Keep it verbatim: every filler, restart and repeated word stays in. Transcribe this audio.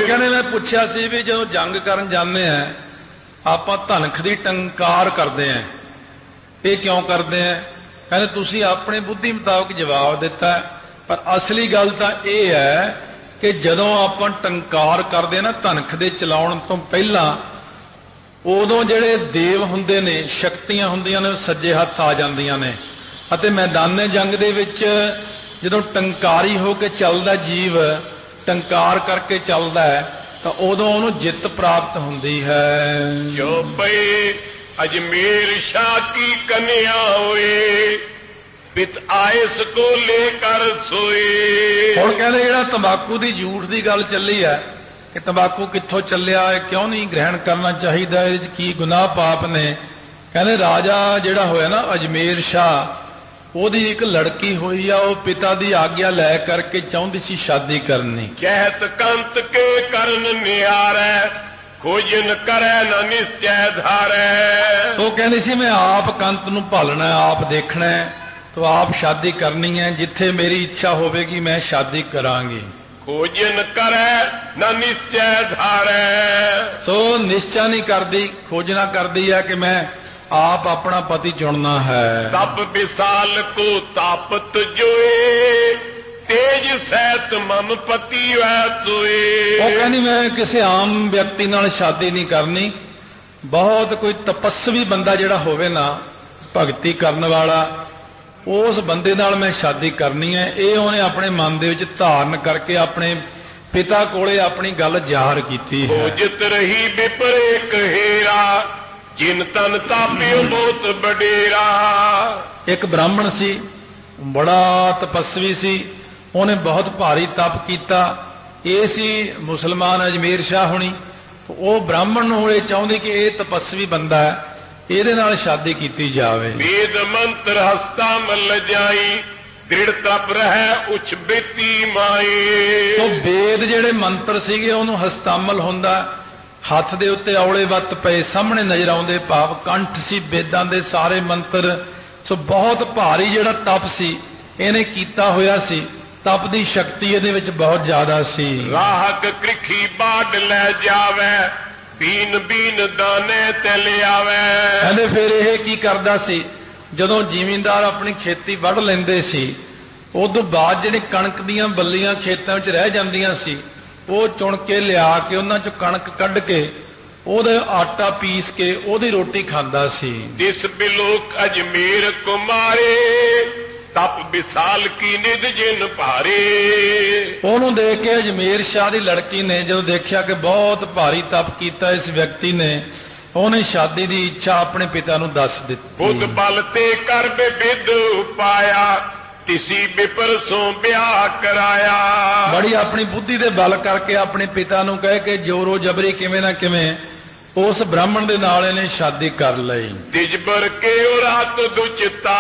कहने मैं पूछा सी भी जो जंग करन जाते हैं आपां धनख दी टंकार करते हैं, ये क्यों करते हैं? कहने तुसी अपने बुद्धि मुताबिक जवाब दिता है, पर असली गल तां यह है कि जदों आपां टंकार करते ना धनख दे चलाउण तो पहला उदों जिहड़े देव हुंदे ने, शक्तियां हुंदियां ने, सज्जे हत्थ आ जांदियां ने अते मैदाने जंग दे विच जदों टंकारी हो के चलदा जीव टंकार करके चलदा है तो उदों उहनूं जित प्राप्त हुंदी है। जो पे अजमेर शाह की कन्या होए पित आयस को लेकर सोए। हुण कहंदे जिहड़ा तंबाकू दी झूठ दी गल चली है कि तंबाकू कित्थों चलिया है, क्यों नहीं ग्रहण करना चाहिए, इहदे च की गुनाह पाप ने? कहंदे राजा जिहड़ा होया ना अजमेर शाह ਉਹਦੀ एक लड़की हुई आ, वो पिता की आग्ञा लै करके चाहती सी शादी करनी। कहत कंत के करन निहारै खोजन करे न निश्चय धारै। तो कहनी सी मैं आप कंत नूं भालना है, आप देखना है, तो आप शादी करनी है, जिथे मेरी इच्छा होवेगी मैं शादी करांगी। खोजन करे न निश्चय धारै। तो निश्चय नहीं करती, खोजना करती है कि मैं आप अपना पति चुनना है। तप विशाल को तापत जोए तेज सैत मम पति वै सोए। वो कहनी मैं किसी आम व्यक्ति नाल शादी नहीं करनी, बहुत कोई तपस्वी बंदा जिहड़ा होवे ना, भगती करने वाला, उस बंदे नाल मैं शादी करनी है। ये उन्हें अपने मन दे विच धारण करके अपने पिता कोले अपनी गल जाहिर कीती है। खोजत रही विपर एक हेरा जिन तन तापियो बहुत बडेरा। एक ब्राह्मण सी, बड़ा तपस्वी सी, उन्हें बहुत भारी तप किया। ये सी मुसलमान अजमेर शाह होनी, तो वह ब्राह्मण होए चाहती कि यह तपस्वी बंदा है, ये नाल शादी की जावे। वेद मंत्र हस्ता मल जाई दृढ़ तप रहे उच बेती माई। तो वेद जेड़े मंत्र सीगे उन्होंने हस्तामल हुंदा, हथ दे उत्ते औले वत पे सामने नजर आउंदे, भाव कंठ सी वेदां दे सारे मंत्र। सो बहुत भारी जिहड़ा तप सी इहने कीता होया सी, तप दी शक्ति इहदे विच बहुत ज्यादा सी। राहक कृखी बाढ़ लै जावे बीन बीन दाने ते ले आवे। कहंदे फिर यह की करदा सी, जदों जिमींदार अपनी खेती वढ़ लैंदे सी, उदों बाद जिहड़ी कणक दीयां बल्लियां खेतां विच रह जांदियां सी, वो चुन के लिया के उन्हां चों कणक कढ के ਉਹਦੇ आटा पीस के ਉਹਦੀ रोटी खांदा सी। जिस बिलोक अजमेर कुमारे तप विशाल की निध जिन भारे। ਉਹਨੂੰ देख के अजमेर शाह ਦੀ लड़की ने ਜਦੋਂ देखा कि बहुत भारी तप किया इस व्यक्ति ने, ਉਹਨੇ शादी की इच्छा अपने पिता ਨੂੰ दस ਦਿੱਤੀ। बुद्ध बल ते कर विद उपाया किसी विपर सो ब्याह कराया। बड़ी अपनी बुद्धि दे बल करके अपने पिता ਨੂੰ कह के जोरो जबरी किवें ना किवें उस ब्राह्मण दे नाल इहने शादी कर लई। तिजबर के रात दुचिता